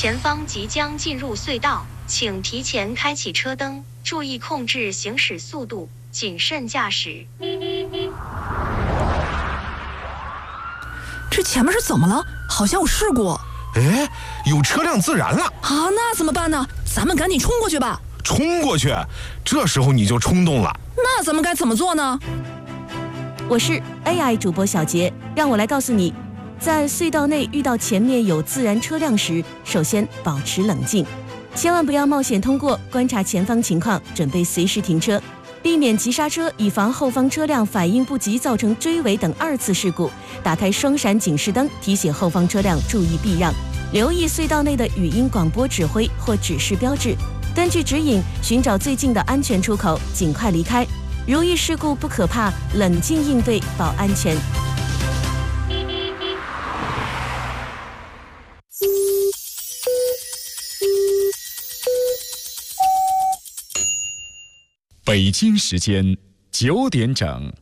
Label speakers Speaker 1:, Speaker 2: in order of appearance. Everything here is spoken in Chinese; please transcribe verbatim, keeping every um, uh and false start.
Speaker 1: 前方即将进入隧道，请提前开启车灯，注意控制行驶速度，谨慎驾驶。
Speaker 2: 这前面是怎么了？好像有事故。
Speaker 3: 哎，有车辆自燃了
Speaker 2: 啊！那怎么办呢？咱们赶紧冲过去吧。
Speaker 3: 冲过去？这时候你就冲动了。
Speaker 2: 那咱们该怎么做呢？
Speaker 4: 我是 A I 主播小杰，让我来告诉你，在隧道内遇到前面有自燃车辆时，首先保持冷静，千万不要冒险通过，观察前方情况，准备随时停车，避免急刹车，以防后方车辆反应不及造成追尾等二次事故。打开双闪警示灯，提醒后方车辆注意避让，留意隧道内的语音广播指挥或指示标志，根据指引寻找最近的安全出口，尽快离开。如遇事故不可怕，冷静应对保安全。
Speaker 5: 北京时间九点整。